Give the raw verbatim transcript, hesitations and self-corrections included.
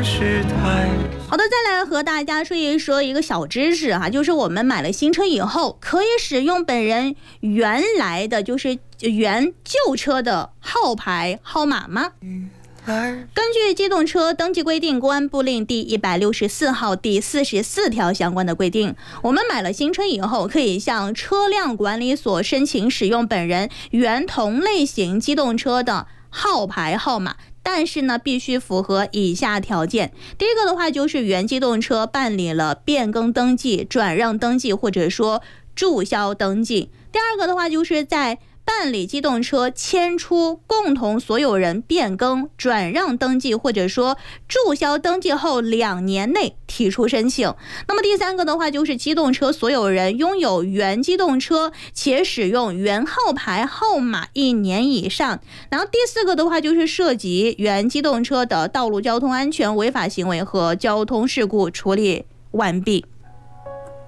时态。 好的，再来和大家说一说一个小知识哈，就是我们买了新车以后，可以使用本人原来的就是原旧车的号牌号码吗？根据机动车登记规定，公安部令第一百六十四号第四十四条相关的规定，我们买了新车以后，可以向车辆管理所申请使用本人原同类型机动车的号牌号码，但是呢，必须符合以下条件。第一个的话，就是原机动车办理了变更登记、转让登记或者说注销登记。第二个的话，就是在办理机动车迁出共同所有人变更、转让登记或者说注销登记后两年内提出申请。那么第三个的话，就是机动车所有人拥有原机动车且使用原号牌号码一年以上。然后第四个的话，就是涉及原机动车的道路交通安全违法行为和交通事故处理完毕。